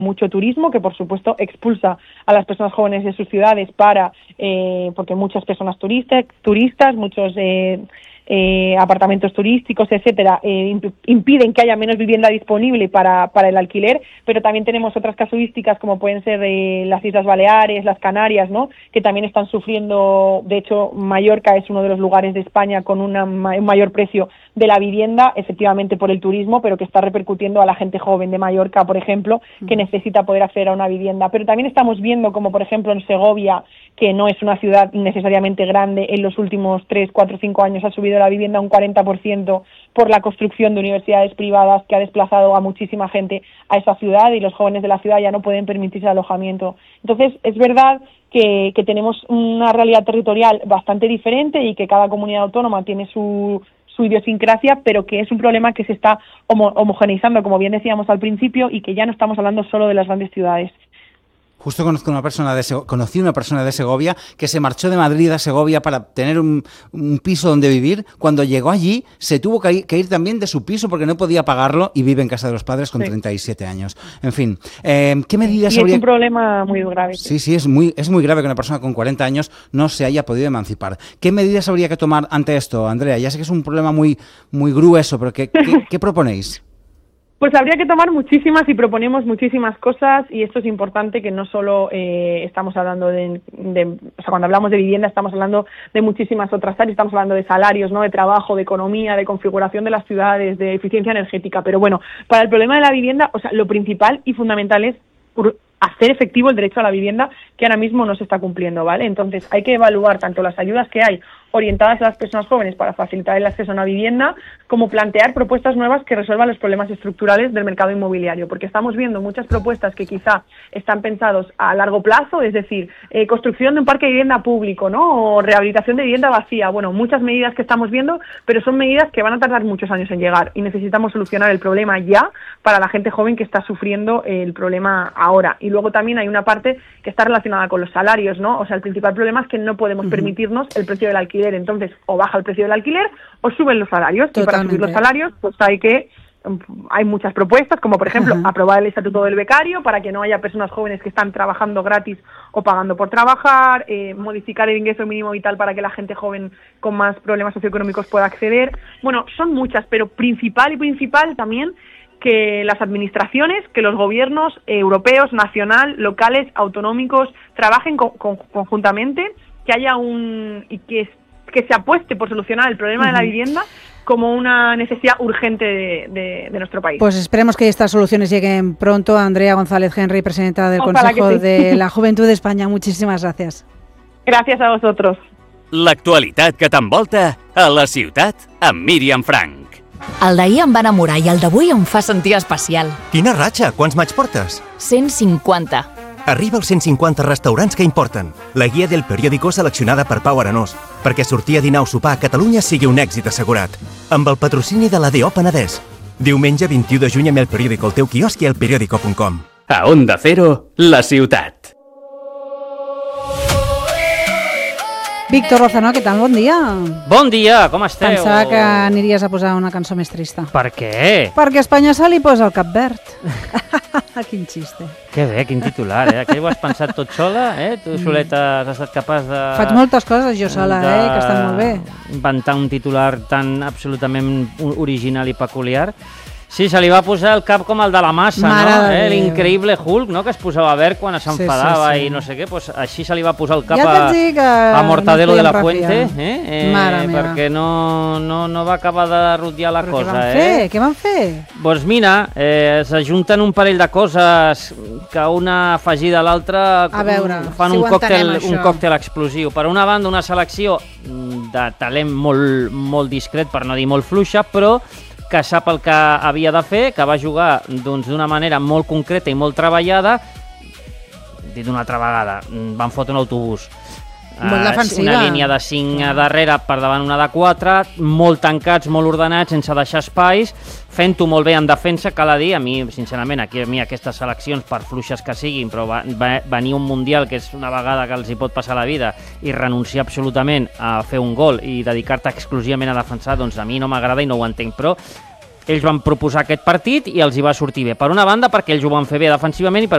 mucho turismo, que por supuesto expulsa a las personas jóvenes de sus ciudades porque muchas personas turistas, muchos apartamentos turísticos, etcétera, impiden que haya menos vivienda disponible para el alquiler, pero también tenemos otras casuísticas como pueden ser las Islas Baleares, las Canarias, ¿no?, que también están sufriendo. De hecho, Mallorca es uno de los lugares de España con un mayor precio de la vivienda, efectivamente por el turismo, pero que está repercutiendo a la gente joven de Mallorca, por ejemplo, que necesita poder acceder a una vivienda. Pero también estamos viendo como, por ejemplo, en Segovia, que no es una ciudad necesariamente grande, en los últimos 3, 4, 5 años ha subido la vivienda un 40% por la construcción de universidades privadas, que ha desplazado a muchísima gente a esa ciudad, y los jóvenes de la ciudad ya no pueden permitirse alojamiento. Entonces, es verdad que tenemos una realidad territorial bastante diferente y que cada comunidad autónoma tiene su idiosincrasia, pero que es un problema que se está homogeneizando, como bien decíamos al principio, y que ya no estamos hablando solo de las grandes ciudades. Justo conocí una persona de Segovia que se marchó de Madrid a Segovia para tener un piso donde vivir. Cuando llegó allí se tuvo que ir también de su piso porque no podía pagarlo y vive en casa de los padres con 37 años. En fin, ¿qué medidas habría? Es un problema muy grave. Sí, es muy grave que una persona con 40 años no se haya podido emancipar. ¿Qué medidas habría que tomar ante esto, Andrea? Ya sé que es un problema muy grueso, pero ¿qué proponéis? Pues habría que tomar muchísimas y proponemos muchísimas cosas, y esto es importante, que no solo estamos hablando cuando hablamos de vivienda estamos hablando de muchísimas otras áreas, estamos hablando de salarios, ¿no?, de trabajo, de economía, de configuración de las ciudades, de eficiencia energética, pero bueno, para el problema de la vivienda, lo principal y fundamental es hacer efectivo el derecho a la vivienda, que ahora mismo no se está cumpliendo, ¿vale? Entonces hay que evaluar tanto las ayudas que hay orientadas a las personas jóvenes para facilitar el acceso a una vivienda, como plantear propuestas nuevas que resuelvan los problemas estructurales del mercado inmobiliario, porque estamos viendo muchas propuestas que quizá están pensados a largo plazo, es decir, construcción de un parque de vivienda público, ¿no?, o rehabilitación de vivienda vacía. Bueno, muchas medidas que estamos viendo, pero son medidas que van a tardar muchos años en llegar, y necesitamos solucionar el problema ya para la gente joven que está sufriendo el problema ahora. Y luego también hay una parte que está relacionada con los salarios, ¿no? El principal problema es que no podemos permitirnos el precio del alquiler. Entonces, o baja el precio del alquiler o suben los salarios. Totalmente. Y para subir los salarios, pues hay muchas propuestas, como por ejemplo aprobar el estatuto del becario para que no haya personas jóvenes que están trabajando gratis o pagando por trabajar, modificar el ingreso mínimo vital para que la gente joven con más problemas socioeconómicos pueda acceder. Bueno, son muchas, pero principal también que las administraciones, que los gobiernos europeos, nacional, locales, autonómicos, trabajen conjuntamente, que haya y que se apueste por solucionar el problema de la vivienda como una necesidad urgente de nuestro país. Pues esperemos que estas soluciones lleguen pronto. Andrea González Henry, presidenta del Consejo de la Juventud de España, muchísimas gracias. Gràcies a vosotros. L'actualitat que t'envolta a la ciutat amb Míriam Frank. El d'ahir em va enamorar i el d'avui em fa sentir especial. Quina ratxa! Quants maig portes? 150. Arriba als 150 restaurants que importen. La guia del periòdico seleccionada per Pau Arenós, perquè sortir a dinar o sopar a Catalunya sigui un èxit assegurat. Amb el patrocini de la DO Penedès. Diumenge 21 de juny amb el periòdico al teu quiosc i al periódico.com. A Onda Cero, la ciutat. Víctor Lozano, què tal? Bon dia. Bon dia, com esteu? Pensava que aniries a posar una cançó més trista. Per què? Perquè a Espanya se li posa el cap verd. Quin xiste. Que bé, quin titular, eh? Aquell ho has pensat tot sola, eh? Tu soleta has estat capaç de... Faig moltes coses jo sola, que estan molt bé. Inventar un titular tan absolutament original i peculiar. Sí, se li va posar el cap com el de la massa, Mare no? de L'increïble Hulk, no? Que es posava verd quan s'enfadava i no sé què. Pues així se li va posar el cap a Mortadelo de la Fuente, perquè no va acabar de rotllar la cosa. Què van fer? Doncs mira, s'ajunten un parell de coses que una afegida a l'altra fan un còctel explosiu. Per una banda, una selecció de talent molt discret, per no dir molt fluixa, però que sap el que havia de fer, que va jugar d'una manera molt concreta i molt treballada. Dit una altra vegada, van fotre un autobús. Molt defensiva. Una línia de 5 darrere, per davant una de 4, molt tancats, molt ordenats, sense deixar espais, fent-ho molt bé en defensa, cal dir. A mi, sincerament, aquestes seleccions, per fluixes que siguin, però venir un Mundial, que és una vegada que els hi pot passar la vida, i renunciar absolutament a fer un gol i dedicar-te exclusivament a defensar, doncs a mi no m'agrada i no ho entenc, però ells van proposar aquest partit i els hi va sortir bé. Per una banda, perquè ells ho van fer bé defensivament, i per